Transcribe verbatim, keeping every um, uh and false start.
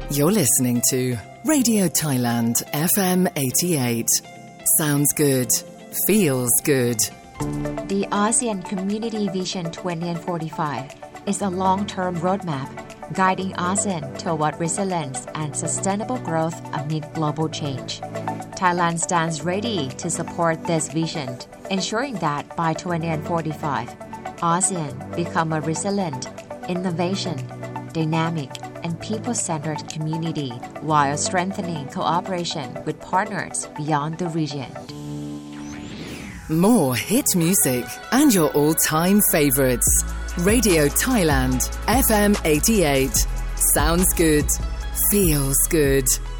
You're listening to Radio Thailand F M eighty-eight. Sounds good. Feels good. The ASEAN Community Vision twenty forty-five is a long-term roadmap guiding ASEAN toward resilience and sustainable growth amid global change. Thailand stands ready to support this vision, ensuring that by twenty forty-five, ASEAN become a resilient, innovation, dynamic, and people-centered community while strengthening cooperation with partners beyond the region. More hit music and your all-time favorites. Radio Thailand F M eighty-eight. Sounds good. Feels good.